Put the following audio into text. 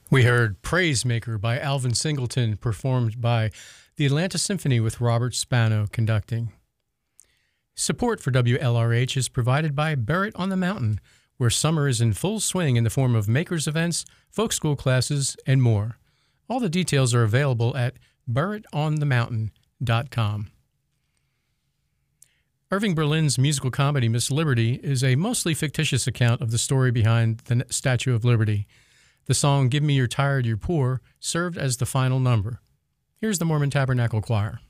We heard Praise Maker by Alvin Singleton, performed by the Atlanta Symphony with Robert Spano conducting. Support for WLRH is provided by Barrett on the Mountain, where summer is in full swing in the form of makers events, folk school classes, and more. All the details are available at barrettonthemountain.com. Irving Berlin's musical comedy Miss Liberty is a mostly fictitious account of the story behind the Statue of Liberty. The song Give Me Your Tired, You're Poor served as the final number. Here's the Mormon Tabernacle Choir.